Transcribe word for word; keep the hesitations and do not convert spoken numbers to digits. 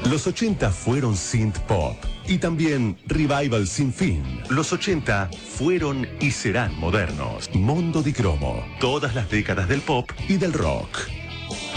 Los ochenta fueron synth pop y también revival sin fin. Los ochenta fueron y serán modernos. Mondo di Cromo. Todas las décadas del pop y del rock.